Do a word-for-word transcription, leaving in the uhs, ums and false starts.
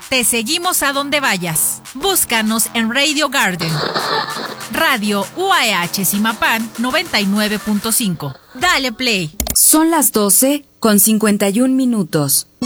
Te seguimos a donde vayas. Búscanos en Radio Garden. Radio U A H Zimapán noventa y nueve punto cinco. Dale play. Son las doce con cincuenta y un minutos.